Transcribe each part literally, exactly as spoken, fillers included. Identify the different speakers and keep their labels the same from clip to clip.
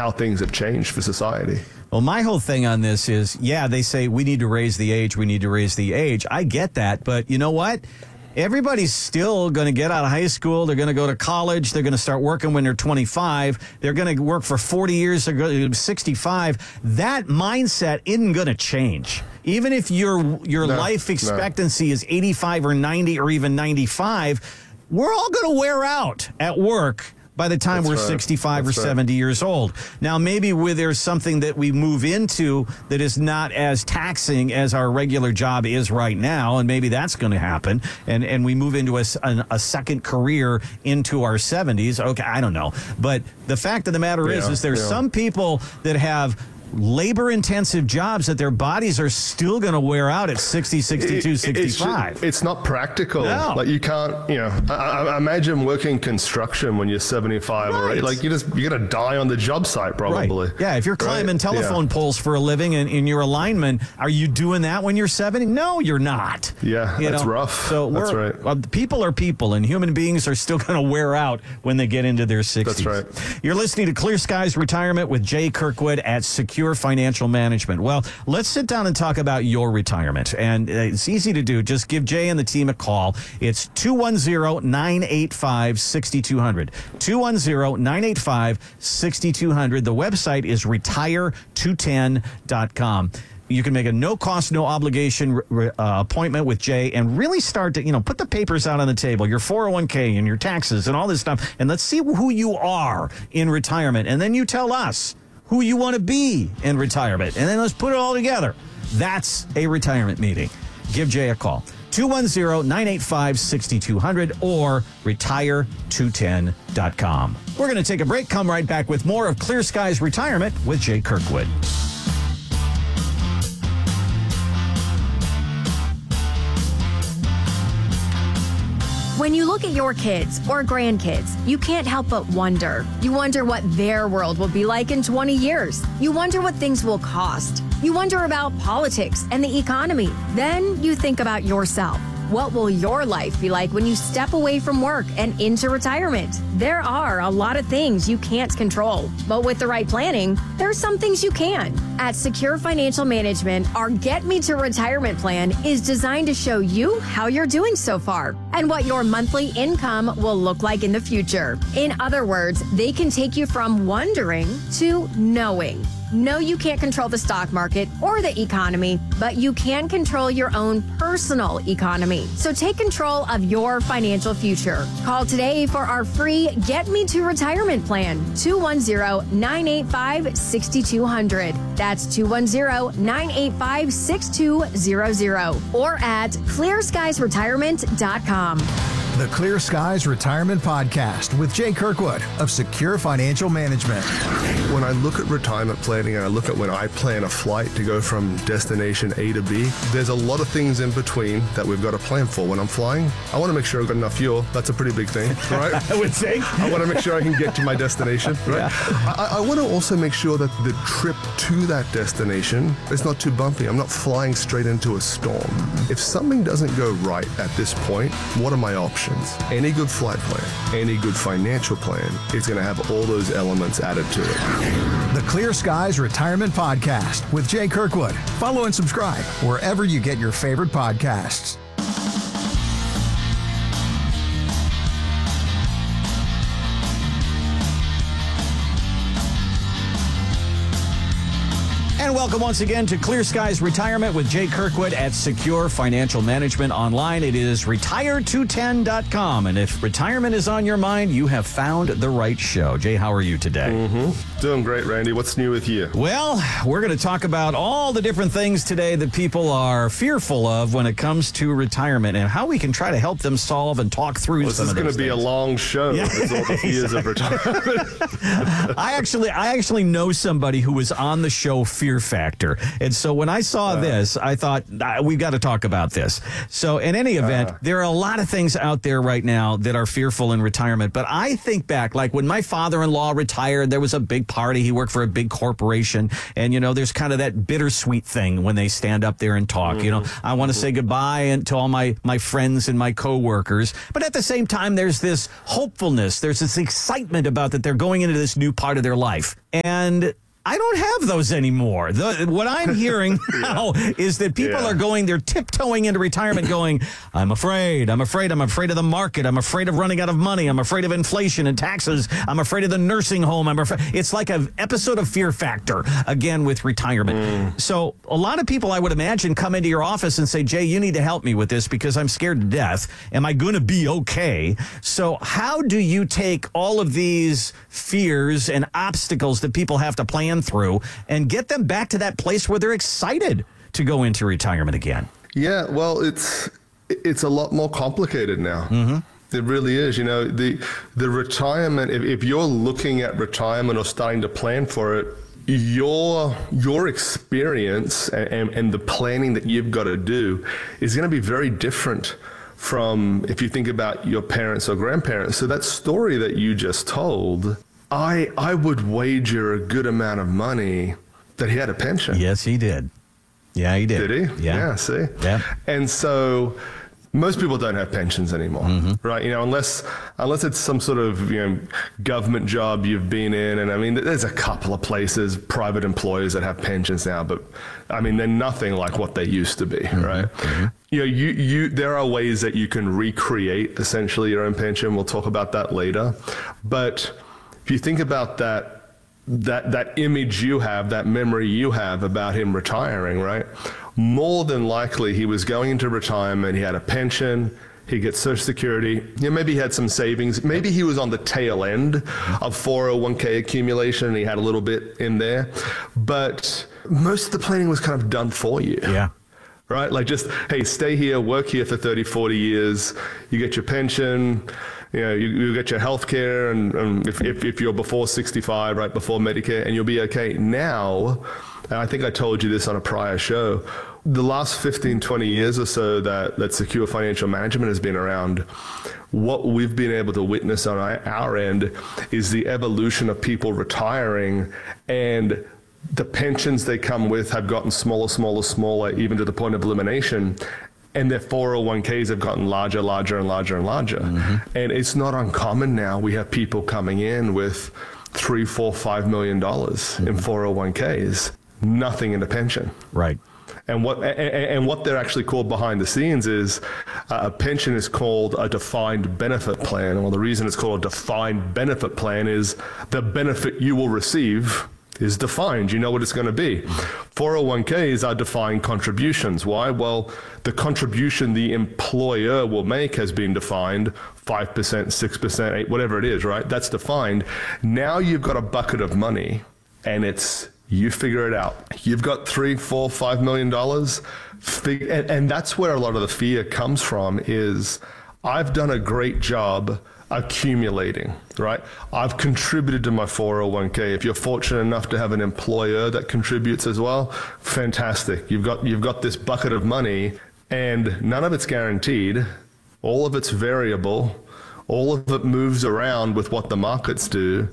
Speaker 1: how things have changed for society.
Speaker 2: Well, my whole thing on this is, yeah, they say we need to raise the age, we need to raise the age. I get that, but you know what? Everybody's still going to get out of high school. They're going to go to college. They're going to start working when they're twenty-five. They're going to work for forty years. They're going to sixty-five. That mindset isn't going to change. Even if your your
Speaker 1: no,
Speaker 2: life expectancy
Speaker 1: no.
Speaker 2: is eighty-five or ninety or even ninety-five, we're all going to wear out at work by the time
Speaker 1: That's
Speaker 2: we're
Speaker 1: right.
Speaker 2: sixty-five
Speaker 1: That's
Speaker 2: or
Speaker 1: right.
Speaker 2: seventy years old. Now, maybe where there's something that we move into that is not as taxing as our regular job is right now, and maybe that's going to happen, and, and we move into a, a, a second career into our seventies. Okay, I don't know. But the fact of the matter is,
Speaker 1: Yeah,
Speaker 2: is there's
Speaker 1: yeah.
Speaker 2: some people that have labor-intensive jobs that their bodies are still going to wear out at sixty, sixty-two,
Speaker 1: It-
Speaker 2: sixty-five.
Speaker 1: It's, ju- it's not practical.
Speaker 2: No.
Speaker 1: Like you can't, you know, I, I imagine working construction when you're seventy-five or
Speaker 2: Right.
Speaker 1: eight. Like you just, you're going to die on the job site probably.
Speaker 2: Right. Yeah, if you're climbing
Speaker 1: Right?
Speaker 2: telephone
Speaker 1: Yeah.
Speaker 2: poles for a living and in your alignment, are you doing that when you're seventy? No, you're not.
Speaker 1: Yeah,
Speaker 2: You
Speaker 1: that's
Speaker 2: know?
Speaker 1: rough.
Speaker 2: So
Speaker 1: That's
Speaker 2: we're,
Speaker 1: right.
Speaker 2: uh, people are people, and human beings are still going to wear out when they get into their sixties.
Speaker 1: That's right.
Speaker 2: You're listening to Clear Skies Retirement with Jay Kirkwood at Secure Financial Management. Well, let's sit down and talk about your retirement. And uh, it's easy to do. Just give Jay and the team a call. It's two one zero, nine eight five, six two zero zero. two one zero, nine eight five, six two zero zero. The website is retire two ten dot com. You can make a no-cost, no-obligation uh, appointment with Jay and really start to, you know, put the papers out on the table, your four oh one k and your taxes and all this stuff, and let's see who you are in retirement. And then you tell us who you want to be in retirement, and then let's put it all together. That's a retirement meeting. Give Jay a call. two one zero, nine eight five, six two zero zero or retire two ten dot com. We're going to take a break, come right back with more of Clear Skies Retirement with Jay Kirkwood.
Speaker 3: When you look at your kids or grandkids, you can't help but wonder. You wonder what their world will be like in twenty years. You wonder what things will cost. You wonder about politics and the economy. Then you think about yourself. What will your life be like when you step away from work and into retirement? There are a lot of things you can't control, but with the right planning, there are some things you can. At Secure Financial Management, our Get Me to Retirement plan is designed to show you how you're doing so far and what your monthly income will look like in the future. In other words, they can take you from wondering to knowing. No, you can't control the stock market or the economy, but you can control your own personal economy. So take control of your financial future. Call today for our free Get Me to Retirement plan, two one zero, nine eight five, six two zero zero. That's two one zero, nine eight five, six two zero zero or at clear skies retirement dot com.
Speaker 4: The Clear Skies Retirement Podcast with Jay Kirkwood of Secure Financial Management.
Speaker 1: When I look at retirement planning and I look at when I plan a flight to go from destination A to B, there's a lot of things in between that we've got to plan for. When I'm flying, I want to make sure I've got enough fuel. That's a pretty big thing, right?
Speaker 2: I would say.
Speaker 1: I want to make sure I can get to my destination, right?
Speaker 2: Yeah.
Speaker 1: I, I want to also make sure that the trip to that destination is not too bumpy. I'm not flying straight into a storm. If something doesn't go right at this point, what are my options? Any good flight plan, any good financial plan is going to have all those elements added to it.
Speaker 4: The Clear Skies Retirement Podcast with Jay Kirkwood. Follow and subscribe wherever you get your favorite podcasts.
Speaker 2: And welcome once again to Clear Skies Retirement with Jay Kirkwood at Secure Financial Management. Online, it is retire two ten dot com. And if retirement is on your mind, you have found the right show. Jay, how are you today?
Speaker 1: Mm-hmm. Doing great, Randy. What's new with you?
Speaker 2: Well, we're going to talk about all the different things today that people are fearful of when it comes to retirement and how we can try to help them solve and talk through
Speaker 1: Well, this
Speaker 2: some
Speaker 1: is
Speaker 2: of
Speaker 1: going
Speaker 2: those
Speaker 1: to be a
Speaker 2: things.
Speaker 1: long show.
Speaker 2: Yeah,
Speaker 1: It's all the fears of retirement.
Speaker 2: I actually, I actually know somebody who was on the show fearful fear factor. And so when I saw uh, this, I thought, ah, we've got to talk about this. So in any event, uh, there are a lot of things out there right now that are fearful in retirement. But I think back, like when my father-in-law retired, there was a big party. He worked for a big corporation. And, you know, there's kind of that bittersweet thing when they stand up there and talk. Mm-hmm. You know, I want to mm-hmm. say goodbye and to all my, my friends and my coworkers. But at the same time, there's this hopefulness. There's this excitement about that they're going into this new part of their life. And I don't have those anymore. The, what I'm hearing now is that people yeah. are going, they're tiptoeing into retirement going, I'm afraid, I'm afraid, I'm afraid of the market. I'm afraid of running out of money. I'm afraid of inflation and taxes. I'm afraid of the nursing home. I'm afraid. It's like an episode of Fear Factor, again, with retirement. Mm. So a lot of people, I would imagine, come into your office and say, Jay, you need to help me with this because I'm scared to death. Am I going to be okay? So how do you take all of these fears and obstacles that people have to plan through and get them back to that place where they're excited to go into retirement again?
Speaker 1: Yeah, well, it's it's a lot more complicated now. Mm-hmm. It really is. You know, the the retirement, if, if you're looking at retirement or starting to plan for it, your your experience and, and, and the planning that you've got to do is going to be very different from if you think about your parents or grandparents. So that story that you just told, I I would wager a good amount of money that he had a pension.
Speaker 2: Yes, he did. Yeah, he did.
Speaker 1: Did he?
Speaker 2: Yeah.
Speaker 1: Yeah, see?
Speaker 2: Yeah.
Speaker 1: And so most people don't have pensions anymore, mm-hmm. right? You know, unless unless it's some sort of, you know, government job you've been in. And I mean, there's a couple of places, private employers that have pensions now, but I mean, they're nothing like what they used to be, mm-hmm. right? Mm-hmm. You know, you, you, there are ways that you can recreate essentially your own pension. We'll talk about that later. But if you think about that, that that image you have, that memory you have about him retiring, right? More than likely he was going into retirement, he had a pension, he gets Social Security, you know, maybe he had some savings, maybe he was on the tail end of four oh one k accumulation and he had a little bit in there, but most of the planning was kind of done for you.
Speaker 2: Yeah.
Speaker 1: Right? Like just, hey, stay here, work here for thirty, forty years, you get your pension, you know, you, you get your health care, and, and if, if, if you're before sixty-five, right, before Medicare, and you'll be okay. Now, and I think I told you this on a prior show, the last fifteen, twenty years or so that, that Secure Financial Management has been around, what we've been able to witness on our, our end is the evolution of people retiring, and the pensions they come with have gotten smaller, smaller, smaller, even to the point of elimination. And their four oh one k's have gotten larger, larger, and larger, and larger. Mm-hmm. And it's not uncommon now. We have people coming in with three, four, five million dollars mm-hmm. in four oh one k's, nothing in a pension.
Speaker 2: Right.
Speaker 1: And what and, and what they're actually called behind the scenes is uh, a pension is called a defined benefit plan. Well, the reason it's called a defined benefit plan is the benefit you will receive is defined. You know what it's going to be. four oh one k's are defined contributions. Why? Well, the contribution the employer will make has been defined, five percent, six percent, eight, whatever it is, right? That's defined. Now you've got a bucket of money, and it's, you figure it out. You've got three, four, five million dollars. Fig- and, and that's where a lot of the fear comes from is, I've done a great job accumulating, right? I've contributed to my four oh one k. If you're fortunate enough to have an employer that contributes as well, fantastic. You've got you've got this bucket of money, and none of it's guaranteed. All of it's variable. All of it moves around with what the markets do.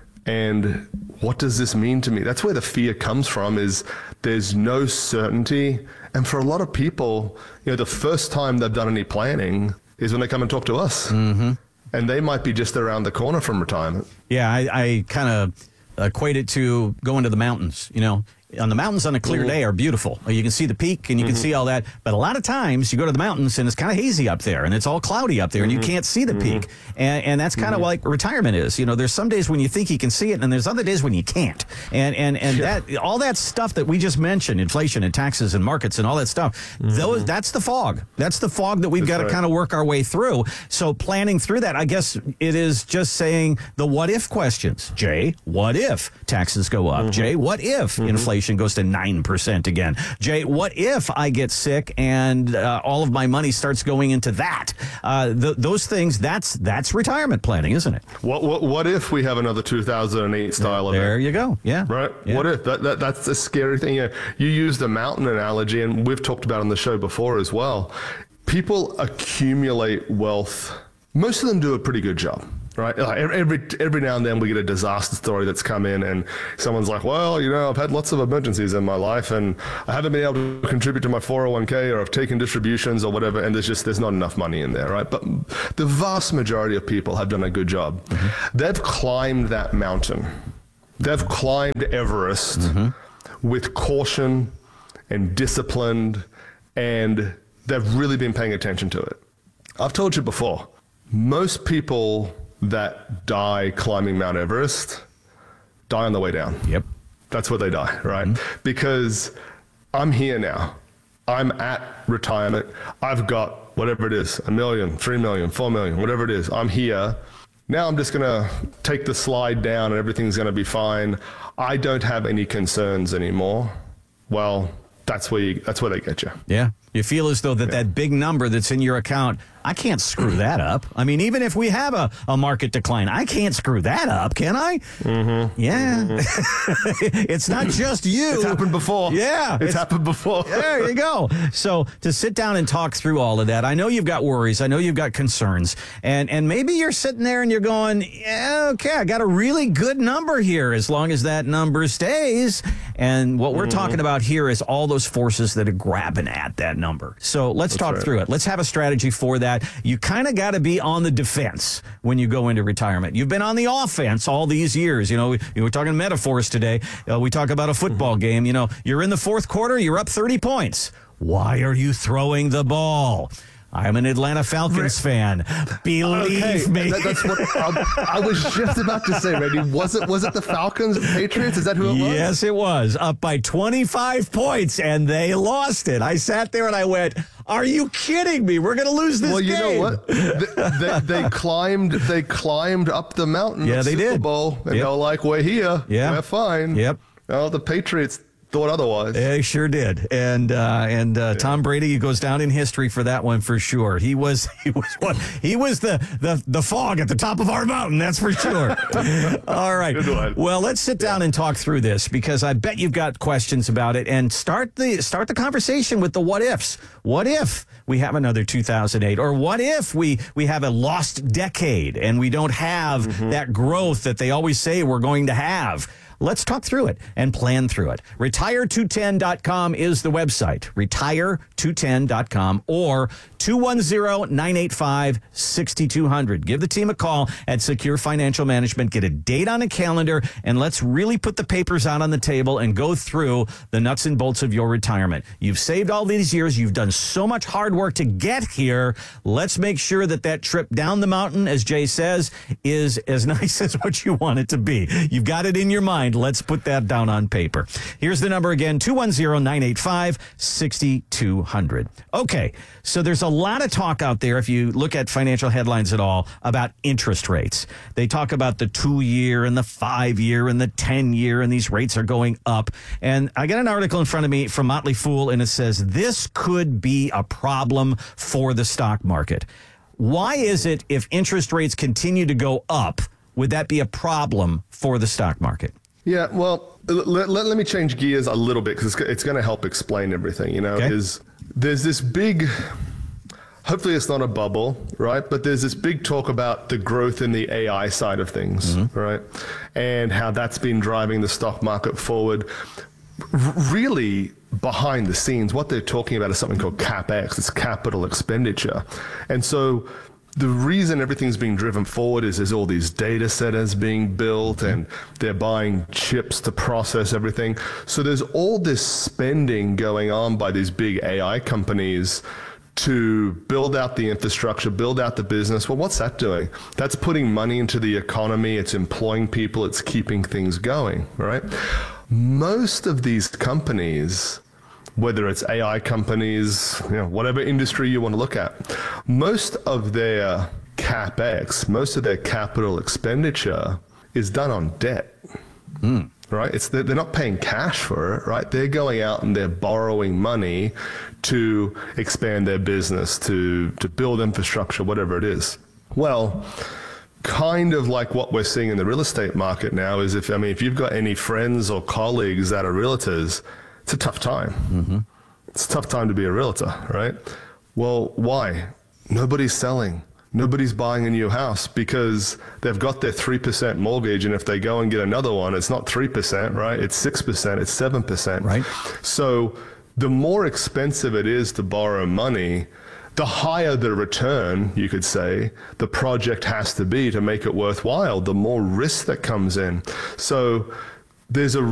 Speaker 1: And what does this mean to me? That's where the fear comes from, is there's no certainty. And for a lot of people, you know, the first time they've done any planning is when they come and talk to us. Mm-hmm. And they might be just around the corner from retirement.
Speaker 2: Yeah, I, I kind of equate it to going to the mountains. You know, on the mountains on a clear mm-hmm. day are beautiful. You can see the peak and you mm-hmm. can see all that. But a lot of times you go to the mountains and it's kind of hazy up there and it's all cloudy up there mm-hmm. and you can't see the mm-hmm. peak. And, and that's kind of mm-hmm. like retirement is. You know, there's some days when you think you can see it and there's other days when you can't. And and, and yeah. that all that stuff that we just mentioned, inflation and taxes and markets and all that stuff, mm-hmm. those that's the fog. That's the fog that we've got to right. kind of work our way through. So planning through that, I guess it is just saying the what if questions. Jay, what if taxes go up? Mm-hmm. Jay, what if mm-hmm. inflation inflation goes to nine percent again. Jay, what if I get sick and uh, all of my money starts going into that? Uh, th- those things, that's that's retirement planning, isn't it?
Speaker 1: What what, what if we have another two thousand eight style
Speaker 2: there,
Speaker 1: event?
Speaker 2: There you go. Yeah.
Speaker 1: Right?
Speaker 2: Yeah.
Speaker 1: What if? That, that That's the scary thing. You know, you used the mountain analogy, and we've talked about it on the show before as well. People accumulate wealth. Most of them do a pretty good job. Right, like every every now and then we get a disaster story that's come in, and someone's like, "Well, you know, I've had lots of emergencies in my life, and I haven't been able to contribute to my four oh one k, or I've taken distributions or whatever, and there's just there's not enough money in there." Right, but the vast majority of people have done a good job. Mm-hmm. They've climbed that mountain. They've climbed Everest mm-hmm. with caution and disciplined, and they've really been paying attention to it. I've told you before, most people that die climbing Mount Everest die on the way down.
Speaker 2: Yep.
Speaker 1: That's where they die, right? Mm-hmm. Because I'm here now. I'm at retirement. I've got whatever it is, a million, three million, four million, whatever it is. I'm here. Now I'm just going to take the slide down and everything's going to be fine. I don't have any concerns anymore. Well, that's where you, that's where they get you.
Speaker 2: Yeah. You feel as though that
Speaker 1: yeah.
Speaker 2: that big number that's in your account, I can't screw that up. I mean, even if we have a, a market decline, I can't screw that up, can I?
Speaker 1: Mm-hmm.
Speaker 2: Yeah. Mm-hmm. It's not just you.
Speaker 1: It's happened before.
Speaker 2: Yeah.
Speaker 1: It's, it's happened before.
Speaker 2: There you go. So to sit down and talk through all of that, I know you've got worries. I know you've got concerns. And, and maybe you're sitting there and you're going, yeah, okay, I got a really good number here as long as that number stays. And what we're mm-hmm. talking about here is all those forces that are grabbing at that number. So let's That's talk right. through it. Let's have a strategy for that. You kind of got to be on the defense when you go into retirement. You've been on the offense all these years. You know, we, we were talking metaphors today. Uh, we talk about a football mm-hmm. game. You know, you're in the fourth quarter, you're up thirty points. Why are you throwing the ball? I'm an Atlanta Falcons fan. Believe
Speaker 1: okay,
Speaker 2: me.
Speaker 1: That, that's what I, I was just about to say, Randy. Was it was it the Falcons and Patriots? Is that who it was?
Speaker 2: Yes, it was. Up by twenty-five points, and they lost it. I sat there and I went, are you kidding me? We're going to lose this
Speaker 1: well, you
Speaker 2: game.
Speaker 1: know what? they, they, they climbed They climbed up the mountain
Speaker 2: yeah,
Speaker 1: of
Speaker 2: they
Speaker 1: Super
Speaker 2: did.
Speaker 1: Bowl, and
Speaker 2: yep.
Speaker 1: they're like, we're here.
Speaker 2: Yeah.
Speaker 1: We're fine.
Speaker 2: Yep.
Speaker 1: Well, the Patriots thought otherwise.
Speaker 2: They sure did, and uh, and uh, yeah. Tom Brady goes down in history for that one for sure. He was he was what he was the the the fog at the top of our mountain. That's for sure. All right. Well, let's sit down yeah. and talk through this because I bet you've got questions about it, and start the start the conversation with the what ifs. What if we have another two thousand eight, or what if we we have a lost decade and we don't have mm-hmm. that growth that they always say we're going to have? Let's talk through it and plan through it. retire two ten dot com is the website, retire two ten dot com, or two one zero, nine eight five, six two zero zero. Give the team a call at Secure Financial Management. Get a date on a calendar, and let's really put the papers out on the table and go through the nuts and bolts of your retirement. You've saved all these years. You've done so much hard work to get here. Let's make sure that that trip down the mountain, as Jay says, is as nice as what you want it to be. You've got it in your mind. Let's put that down on paper. Here's the number again, two one zero, nine eight five, six two zero zero. Okay, so there's a lot of talk out there, if you look at financial headlines at all, about interest rates. They talk about the two-year and the five-year and the ten-year, and these rates are going up. And I got an article in front of me from Motley Fool, and it says, this could be a problem for the stock market. Why is it, if interest rates continue to go up, would that be a problem for the stock market?
Speaker 1: Yeah, well, let, let, let me change gears a little bit because it's, it's going to help explain everything, you know,
Speaker 2: okay.
Speaker 1: is there's this big, hopefully it's not a bubble, right? But there's this big talk about the growth in the A I side of things, mm-hmm. right? And how that's been driving the stock market forward. R- really, behind the scenes, what they're talking about is something called CapEx. It's capital expenditure. And so the reason everything's being driven forward is there's all these data centers being built and they're buying chips to process everything. So there's all this spending going on by these big A I companies to build out the infrastructure, build out the business. Well, what's that doing? That's putting money into the economy. It's employing people. It's keeping things going, right? Most of these companies, whether it's A I companies, you know, whatever industry you want to look at, most of their CapEx, most of their capital expenditure is done on debt. Mm. right? It's they're not paying cash for it, right? They're going out and they're borrowing money to expand their business, to to build infrastructure, whatever it is. Well, kind of like what we're seeing in the real estate market now is if, I mean, if you've got any friends or colleagues that are realtors, it's a tough time. Mm-hmm. It's a tough time to be a realtor, right? Well, why? Nobody's selling. Nobody's buying a new house because they've got their three percent mortgage, and if they go and get another one, it's not three percent, right? It's six percent, it's seven percent.
Speaker 2: Right.
Speaker 1: So the more expensive it is to borrow money, the higher the return, you could say, the project has to be to make it worthwhile, the more risk that comes in. So there's a